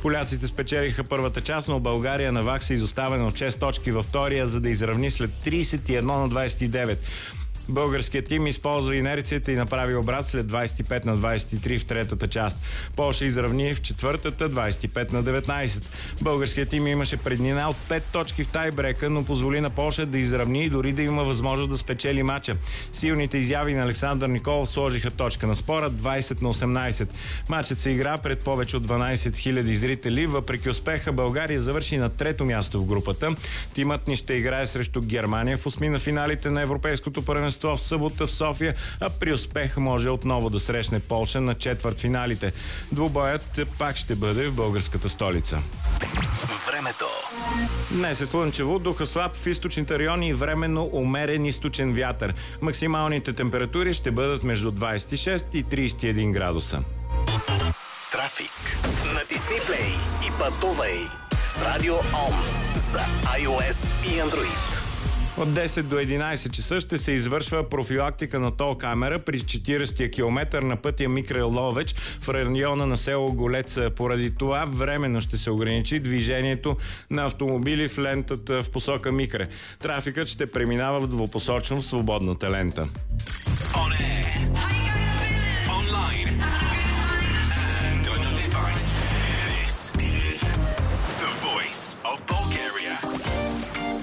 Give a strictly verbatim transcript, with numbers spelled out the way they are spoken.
Поляците спечелиха първата част, но България навакса изоставена от шест точки във втория, за да изравни след тридесет и едно на двадесет и девет. Българският тим използва инерцията и направи обрат след двадесет и пет на двадесет и три в третата част. Полша изравни в четвъртата двадесет и пет на деветнадесет. Българският тим имаше преднина от пет точки в тайбрека, но позволи на Полша да изравни и дори да има възможност да спечели мача. Силните изяви на Александър Николов сложиха точка на спора двадесет на осемнадесет. Мачът се игра пред повече от дванадесет хиляди зрители. Въпреки успеха, България завърши на трето място в групата. Тимът ни ще играе срещу Германия в осми на финалите на Европейското първенство в събота в София, а при успех може отново да срещне Полша на четвъртфиналите. Двубоят пак ще бъде в българската столица. Времето. Днес е слънчево, духа слаб в източните райони и временно умерен източен вятър. Максималните температури ще бъдат между двадесет и шест и тридесет и един градуса. Трафик. Натисни play и пътувай с Радио Ом за iOS и Android. От десет до единадесет часа ще се извършва профилактика на тол камера при четиридесетия километър на пътя Микрел Ловеч в района на село Голец. Поради това временно ще се ограничи движението на автомобили в лентата в посока Микре. Трафикът ще преминава в двупосочно в свободната лента. О, не!